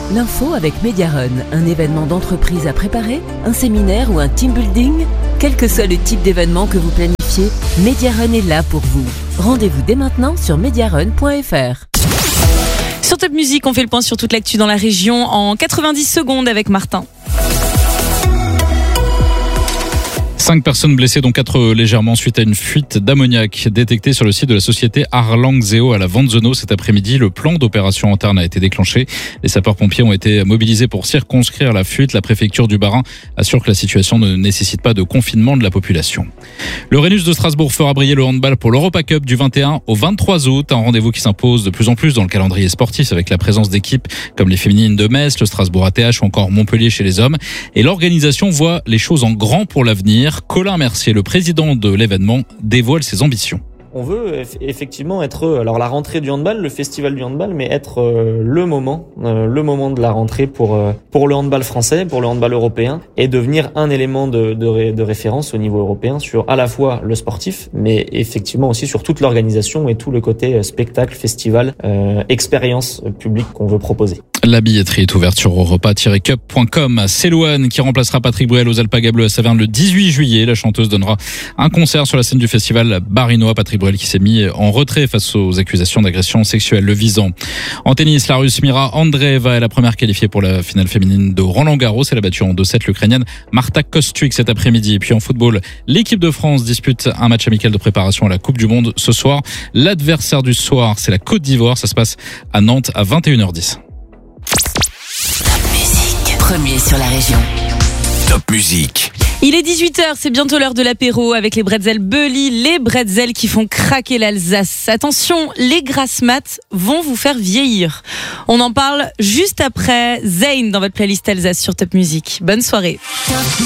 L'info avec Mediarun, un événement d'entreprise à préparer, un séminaire ou un team building. Quel que soit le type d'événement que vous planifiez, Mediarun est là pour vous. Rendez-vous dès maintenant sur mediarun.fr. Sur Top Music, on fait le point sur toute l'actu dans la région en 90 secondes avec Martin. 5 personnes blessées, dont 4 légèrement suite à une fuite d'ammoniac détectée sur le site de la société Arlangzeo à la Vanzeno cet après-midi. Le plan d'opération interne a été déclenché. Les sapeurs-pompiers ont été mobilisés pour circonscrire la fuite. La préfecture du Bas-Rhin assure que la situation ne nécessite pas de confinement de la population. Le Rhenus de Strasbourg fera briller le handball pour l'Europa Cup du 21 au 23 août. Un rendez-vous qui s'impose de plus en plus dans le calendrier sportif avec la présence d'équipes comme les féminines de Metz, le Strasbourg ATH ou encore Montpellier chez les hommes. Et l'organisation voit les choses en grand pour l'avenir. Colin Mercier, le président de l'événement, dévoile ses ambitions. On veut effectivement être, alors la rentrée du handball, le festival du handball, mais être le moment de la rentrée pour le handball français, pour le handball européen, et devenir un élément de référence au niveau européen sur à la fois le sportif, mais effectivement aussi sur toute l'organisation et tout le côté spectacle, festival, expérience publique qu'on veut proposer. La billetterie est ouverte sur europa-cup.com. C'est Louane qui remplacera Patrick Bruel aux Alpagas Bleues à Saverne le 18 juillet. La chanteuse donnera un concert sur la scène du festival Barinois. Patrick Bruel qui s'est mis en retrait face aux accusations d'agression sexuelle le visant. En tennis, la Russe Mira Andreeva est la première qualifiée pour la finale féminine de Roland-Garros. Elle a battu en 2-7 l'Ukrainienne Marta Kostyuk cet après-midi. Et puis en football, l'équipe de France dispute un match amical de préparation à la Coupe du Monde ce soir. L'adversaire du soir, c'est la Côte d'Ivoire. Ça se passe à Nantes à 21h10. Premier sur la région. Top Music. Il est 18h, c'est bientôt l'heure de l'apéro avec les bretzels Bully, les bretzels qui font craquer l'Alsace. Attention, les grasses mat vont vous faire vieillir. On en parle juste après Zayn dans votre playlist Alsace sur Top Music. Bonne soirée.